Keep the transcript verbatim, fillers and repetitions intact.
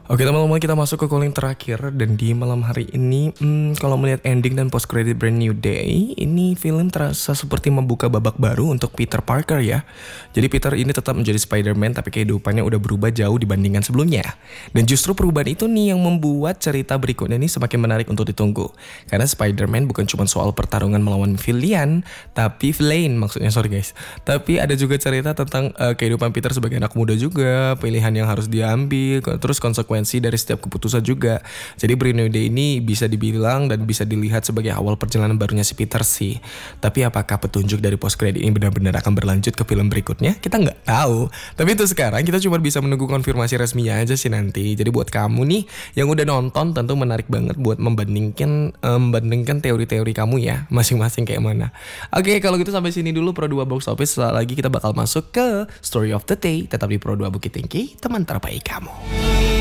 Oke teman-teman, kita masuk ke calling terakhir. Dan di malam hari ini hmm, kalau melihat ending dan post credit Brand New Day, ini film terasa seperti membuka babak baru untuk Peter Parker ya. Jadi Peter ini tetap menjadi Spider-Man, tapi kehidupannya udah berubah jauh dibandingkan sebelumnya. Dan justru perubahan itu nih yang membuat cerita berikutnya ini semakin menarik untuk ditunggu. Karena Spider-Man bukan cuma soal pertarungan melawan villain, tapi villain maksudnya, sorry guys. Tapi ada juga cerita tentang uh, kehidupan Peter sebagai anak muda juga, pilihan yang harus diambil, terus konsekuensi dari setiap keputusan juga. Jadi Brand New Day ini bisa dibilang dan bisa dilihat sebagai awal perjalanan barunya si Peter sih. Tapi apakah petunjuk dari post credit ini benar-benar akan berlanjut ke film berikutnya? Kita nggak tahu. Tapi itu sekarang kita cuma bisa menunggu konfirmasi resminya aja sih nanti. Jadi buat kamu nih yang udah nonton, tentu menarik banget buat membandingkan um, membandingkan teori-teori kamu ya, masing-masing kayak mana. Oke, kalau gitu sampai sini dulu Pro dua Box Office. Setelah lagi kita bakal masuk ke Story of the Day. Tetap di Pro dua Bukit Tinggi, teman terbaik kamu.